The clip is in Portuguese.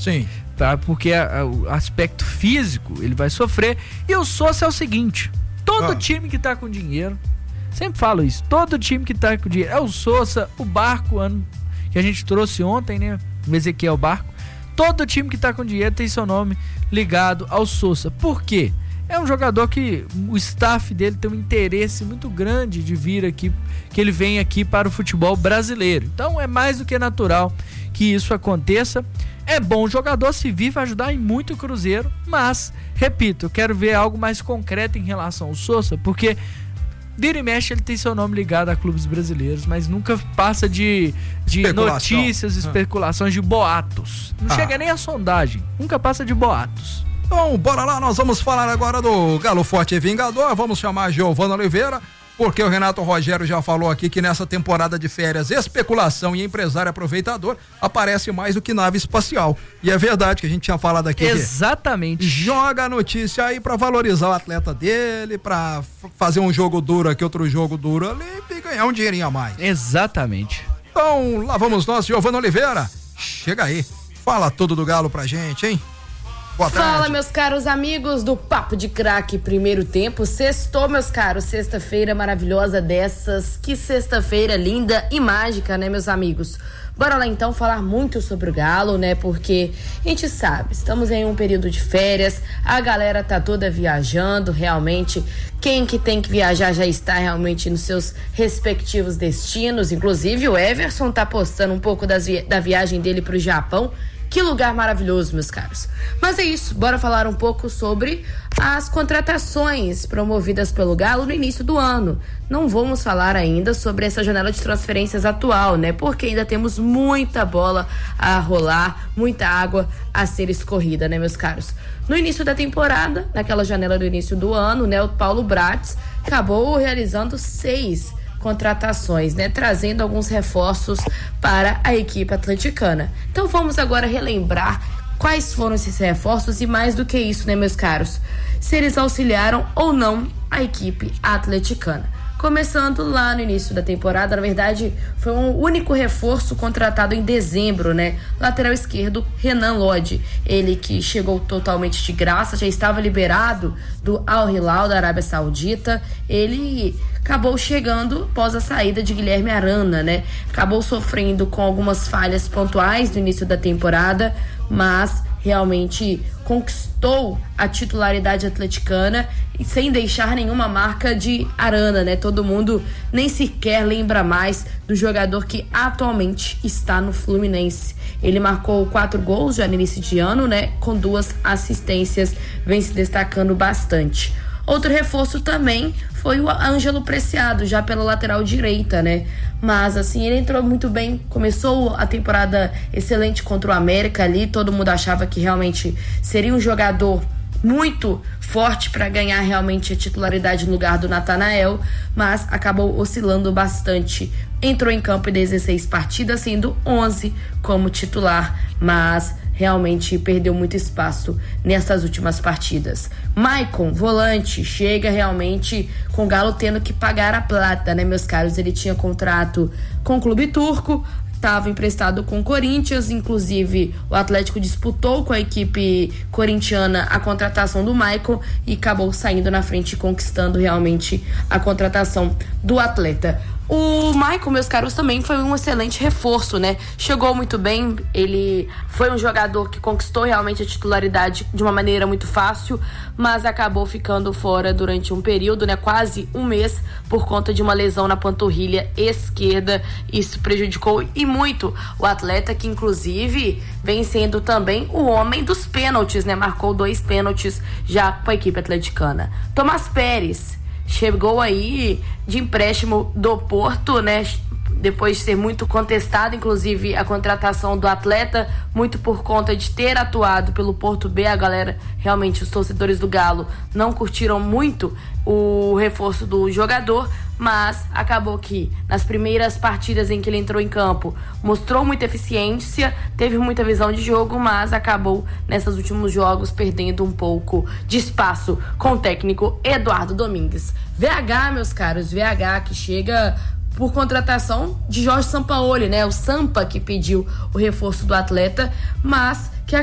Sim. Porque o aspecto físico ele vai sofrer. E o Sousa é o seguinte: todo time que tá com dinheiro, sempre falo isso, todo time que tá com dinheiro, é o Sousa, o Barco, que a gente trouxe ontem, né? O Ezequiel Barco. Todo time que tá com dinheiro tem seu nome ligado ao Sousa. Por quê? É um jogador que o staff dele tem um interesse muito grande de vir aqui, que ele venha aqui para o futebol brasileiro. Então é mais do que natural que isso aconteça. É bom jogador, se vir, vai ajudar em muito o Cruzeiro, mas, repito, eu quero ver algo mais concreto em relação ao Sousa, porque vira e mexe ele tem seu nome ligado a clubes brasileiros, mas nunca passa de notícias, especulações, de boatos. Não chega nem a sondagem, nunca passa de boatos. Então, bora lá, nós vamos falar agora do Galo Forte e Vingador, vamos chamar a Giovana Oliveira, porque o Renato Rogério já falou aqui que nessa temporada de férias, especulação e empresário aproveitador aparece mais do que nave espacial. E é verdade que a gente tinha falado aqui. Exatamente. Joga a notícia aí pra valorizar o atleta dele, pra fazer um jogo duro aqui, outro jogo duro ali e ganhar um dinheirinho a mais. Exatamente. Então, lá vamos nós, Giovana Oliveira. Chega aí, fala tudo do Galo pra gente, hein? Boa tarde. Fala, meus caros amigos do Papo de Craque Primeiro Tempo. Sextou, meus caros, sexta-feira maravilhosa dessas. Que sexta-feira linda e mágica, né, meus amigos? Bora lá então falar muito sobre o Galo, né? Porque a gente sabe, estamos em um período de férias, a galera tá toda viajando, realmente. Quem que tem que viajar já está realmente nos seus respectivos destinos. Inclusive o Everson tá postando um pouco da viagem dele pro Japão. Que lugar maravilhoso, meus caros. Mas é isso, bora falar um pouco sobre as contratações promovidas pelo Galo no início do ano. Não vamos falar ainda sobre essa janela de transferências atual, né? Porque ainda temos muita bola a rolar, muita água a ser escorrida, né, meus caros? No início da temporada, naquela janela do início do ano, né, o Paulo Bratz acabou realizando 6 contratações, né, trazendo alguns reforços para a equipe atleticana. Então vamos agora relembrar quais foram esses reforços e mais do que isso, né, meus caros, se eles auxiliaram ou não a equipe atleticana. Começando lá no início da temporada, na verdade, foi um único reforço contratado em dezembro, né? Lateral esquerdo, Renan Lodi. Ele que chegou totalmente de graça, já estava liberado do Al Hilal da Arábia Saudita. Ele acabou chegando após a saída de Guilherme Arana, né? Acabou sofrendo com algumas falhas pontuais no início da temporada, mas realmente conquistou a titularidade atleticana e sem deixar nenhuma marca de Arana, né? Todo mundo nem sequer lembra mais do jogador que atualmente está no Fluminense. Ele marcou 4 gols já no início de ano, né? Com 2 assistências, vem se destacando bastante. Outro reforço também foi o Ângelo Preciado, já pela lateral direita, né? Mas, assim, ele entrou muito bem, começou a temporada excelente contra o América ali, todo mundo achava que realmente seria um jogador muito forte para ganhar realmente a titularidade no lugar do Natanael, mas acabou oscilando bastante. Entrou em campo em 16 partidas, sendo 11 como titular, mas realmente perdeu muito espaço nessas últimas partidas. Maicon, volante, chega realmente com o Galo tendo que pagar a plata, né, meus caros? Ele tinha contrato com o clube turco, estava emprestado com o Corinthians, inclusive o Atlético disputou com a equipe corintiana a contratação do Maicon e acabou saindo na frente e conquistando realmente a contratação do atleta. O Maicon, meus caros, também foi um excelente reforço, né? Chegou muito bem, ele foi um jogador que conquistou realmente a titularidade de uma maneira muito fácil, mas acabou ficando fora durante um período, né? Quase um mês, por conta de uma lesão na panturrilha esquerda. Isso prejudicou e muito o atleta, que inclusive vem sendo também o homem dos pênaltis, né? Marcou 2 pênaltis já com a equipe atleticana. Tomás Pérez chegou aí de empréstimo do Porto, né? Depois de ser muito contestado, inclusive a contratação do atleta, muito por conta de ter atuado pelo Porto B. A galera, realmente, os torcedores do Galo não curtiram muito o reforço do jogador, mas acabou que nas primeiras partidas em que ele entrou em campo mostrou muita eficiência, teve muita visão de jogo, mas acabou nesses últimos jogos perdendo um pouco de espaço com o técnico Eduardo Domingues. VH, meus caros, VH que chega por contratação de Jorge Sampaoli, né? O Sampa que pediu o reforço do atleta, mas